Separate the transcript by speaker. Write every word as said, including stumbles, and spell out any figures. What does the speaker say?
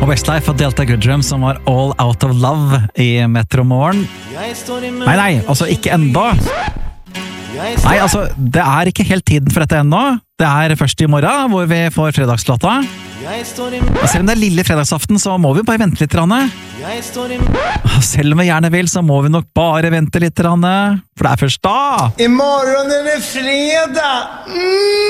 Speaker 1: Og Westlife og Delta Goodrum som var All Out of Love i Metro Morgen. Nei, nei, altså ikke enda. Nei, altså, det er ikke helt tiden for dette enda. Det er først i morgen hvor vi får fredagslåta. Og selv om det er lille fredagsaften, så må vi bare vente litt. Selv om vi gjerne vil, så må vi nok bare vente litt. For det er først da.
Speaker 2: I morgen er det fredag! Mm!